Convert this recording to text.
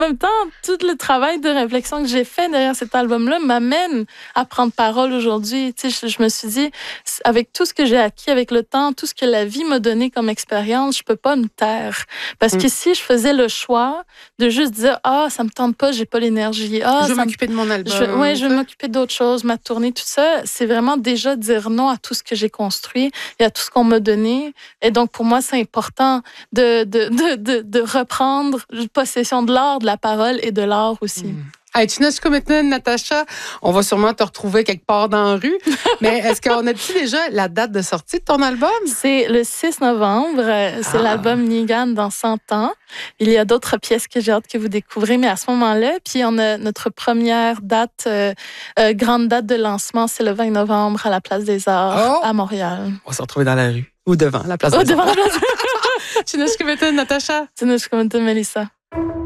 En même temps, tout le travail de réflexion que j'ai fait derrière cet album-là m'amène à prendre parole aujourd'hui. Tu sais, je me suis dit, avec tout ce que j'ai acquis avec le temps, tout ce que la vie m'a donné comme expérience, je peux pas me taire. Parce que si je faisais le choix de juste dire, ça me tente pas, j'ai pas l'énergie. Je veux m'occuper de mon album. Je veux m'occuper d'autres choses, ma tournée, tout ça. C'est vraiment déjà dire non à tout ce que j'ai construit et à tout ce qu'on m'a donné. Et donc, pour moi, c'est important de reprendre possession de l'art, de la parole et de l'art aussi. Hey, Natacha, on va sûrement te retrouver quelque part dans la rue. Mais est-ce qu'on a-tu déjà la date de sortie de ton album? C'est le 6 novembre. C'est l'album Nigan dans 100 ans. Il y a d'autres pièces que j'ai hâte que vous découvrez, mais à ce moment-là, puis on a notre première date, grande date de lancement, c'est le 20 novembre à la Place des Arts à Montréal. On va se retrouver dans la rue ou devant la Place des Arts. Devant la place. Natacha. Melissa.